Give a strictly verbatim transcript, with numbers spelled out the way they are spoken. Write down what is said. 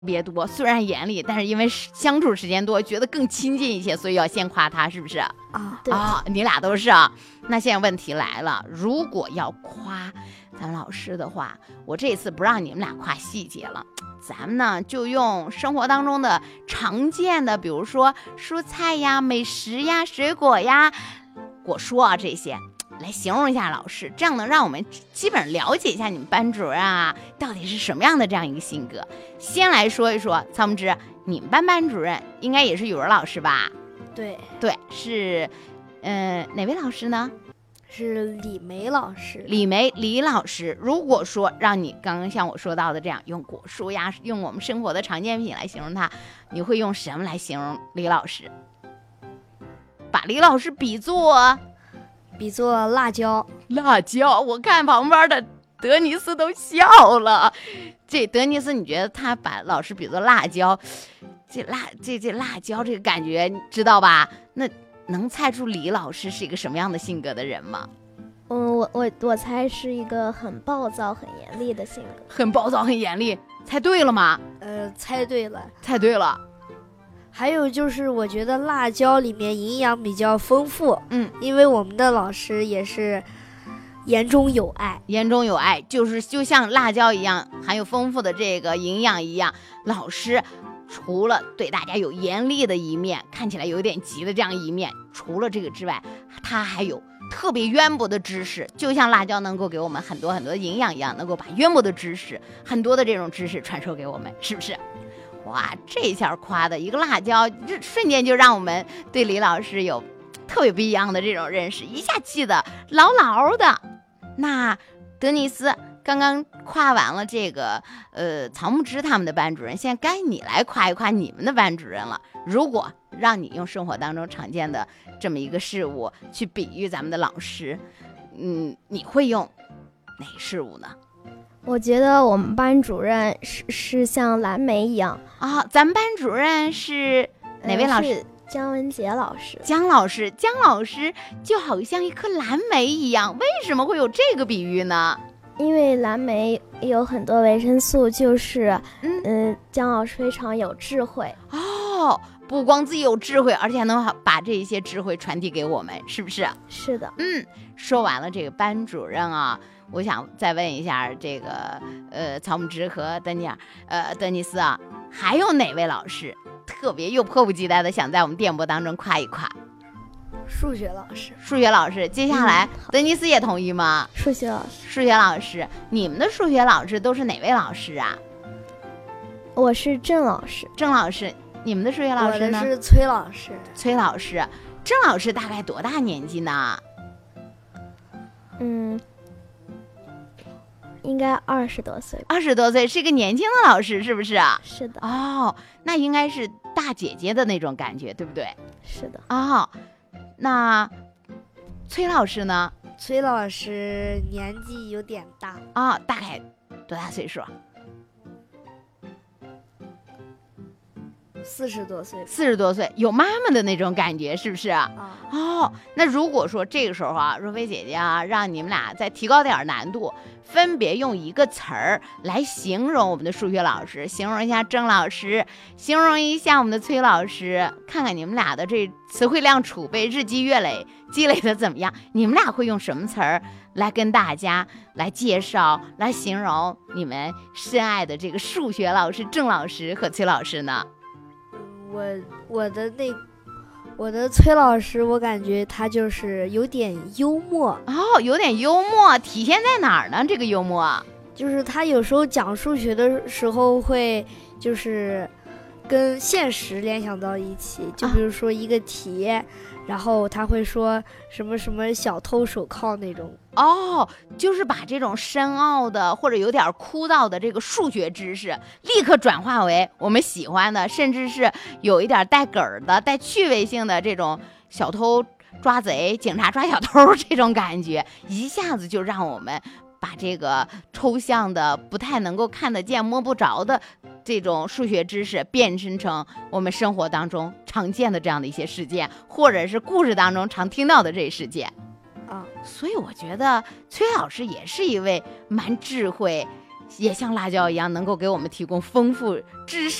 别多，虽然严厉，但是因为相处时间多，觉得更亲近一些，所以要先夸他，是不是啊？ 对啊，你俩都是啊。那现在问题来了，如果要夸咱们老师的话，我这次不让你们俩夸细节了，咱们呢就用生活当中的常见的，比如说蔬菜呀、美食呀、水果呀、果蔬啊这些。来形容一下老师，这样能让我们基本上了解一下你们班主任啊到底是什么样的这样一个性格。先来说一说曹木之，你们班班主任应该也是语文老师吧？ 对对，是嗯、呃、哪位老师呢？ 是李梅老师。 李梅李老师。如果说让你刚刚像我说到的这样用果蔬呀，用我们生活的常见品来形容他，你会用什么来形容李老师？把李老师比作比作辣椒。 辣椒，我看旁边的德尼斯都笑了。这德尼斯，你觉得他把老师比作辣椒，这辣这这辣椒这个感觉你知道吧？那能猜出李老师是一个什么样的性格的人吗？ 嗯，我我我猜是一个很暴躁、很严厉的性格。 很暴躁、很严厉，猜对了吗？ 呃，猜对了， 猜对了。 还有就是，我觉得辣椒里面营养比较丰富， 嗯， 因为我们的老师也是言中有爱， 言中有爱，就是就像辣椒一样，含有丰富的这个营养一样。老师除了对大家有严厉的一面，看起来有点急的这样一面，除了这个之外，他还有特别渊博的知识，就像辣椒能够给我们很多很多的营养一样，能够把渊博的知识，很多的这种知识传授给我们，是不是？哇，这下夸的一个辣椒，这瞬间就让我们对李老师有特别不一样的这种认识，一下记得牢牢的。那德尼斯刚刚夸完了这个呃曹木之他们的班主任，现在该你来夸一夸你们的班主任了。如果让你用生活当中常见的这么一个事物去比喻咱们的老师，嗯，你会用哪事物呢？ 我觉得我们班主任是是像蓝莓一样啊。咱们班主任是哪位老师？ 呃、姜文杰老师。 姜老师，姜老师就好像一颗蓝莓一样，为什么会有这个比喻呢？ 因为蓝莓有很多维生素，就是嗯、 呃，姜老师非常有智慧哦。不光自己有智慧，而且还能把这些智慧传递给我们，是不是？ 是的。 嗯，说完了这个班主任啊，我想再问一下这个呃曹木之和德尼尔呃德尼斯啊，还有哪位老师特别又迫不及待的想在我们电波当中夸一夸？ 数学老师。 数学老师，接下来、 嗯、 德尼斯也同意吗？ 数学老师。 数学老师，你们的数学老师都是哪位老师啊？ 我是郑老师。 郑老师。你们的数学老师呢？ 我的是崔老师。 崔老师，郑老师大概多大年纪呢？ 嗯，应该二十多岁。 二十多岁，是一个年轻的老师，是不是啊？ 是的。 哦，那应该是大姐姐的那种感觉，对不对？ 是的。 哦，那崔老师呢？ 崔老师年纪有点大啊、哦，大概多大岁数？ 四十多岁。 四十多岁，有妈妈的那种感觉，是不是啊？ 啊哦，那如果说这个时候啊，若飞姐姐啊，让你们俩再提高点难度，分别用一个词儿来形容我们的数学老师，形容一下郑老师，形容一下我们的崔老师，看看你们俩的这词汇量储备日积月累积累的怎么样？你们俩会用什么词儿来跟大家来介绍、来形容你们深爱的这个数学老师郑老师和崔老师呢？ 我我的那我的崔老师，我感觉他就是有点幽默哦，有点幽默，体现在哪儿呢？这个幽默就是他有时候讲数学的时候会就是跟现实联想到一起，就比如说一个题、啊、然后他会说什么什么小偷手铐那种。 哦，就是把这种深奥的或者有点枯燥的这个数学知识立刻转化为我们喜欢的，甚至是有一点带梗儿的带趣味性的这种小偷抓贼、警察抓小偷这种感觉，一下子就让我们把这个抽象的不太能够看得见摸不着的这种数学知识变身成我们生活当中常见的这样的一些事件，或者是故事当中常听到的这些事件啊。所以我觉得崔老师也是一位蛮智慧也像辣椒一样，能够给我们提供丰富知识